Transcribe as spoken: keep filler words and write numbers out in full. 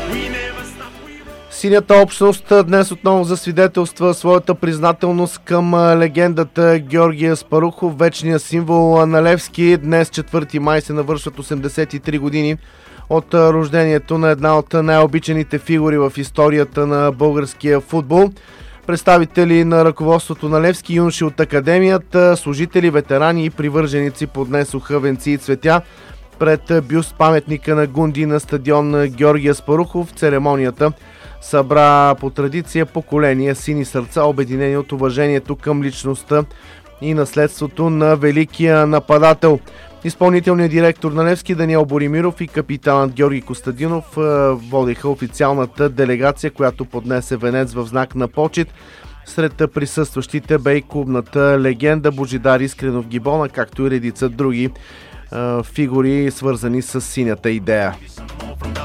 Синята общност днес отново засвидетелства своята признателност към легендата Георги Аспарухов, вечният символ на Левски. Днес, четвърти май, се навършват осемдесет и три години от рождението на една от най-обичаните фигури в историята на българския футбол. Представители на ръководството на Левски, юноши от академията, служители, ветерани и привърженици поднесоха венци и цветя пред бюст паметника на Гунди на стадион Георги Аспарухов. Церемонията събра по традиция поколения сини сърца, обединени от уважението към личността и наследството на великия нападател. Изпълнителният директор на Левски Даниел Боримиров и капитанът Георги Костадинов водиха официалната делегация, която поднесе венец в знак на почит. Сред присъстващите бе и клубната легенда Божидар Искренов Гибона, както и редица други фигури, свързани с синята идея.